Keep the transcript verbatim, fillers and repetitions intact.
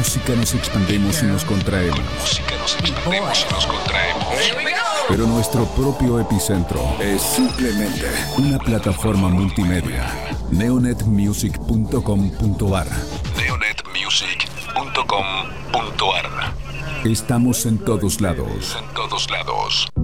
música nos expandemos y nos contraemos. Música nos expandemos y nos contraemos. Pero nuestro propio epicentro es simplemente una plataforma multimedia. neonet music punto com punto ar. neonet music punto com punto ar. Estamos en todos lados. En todos lados.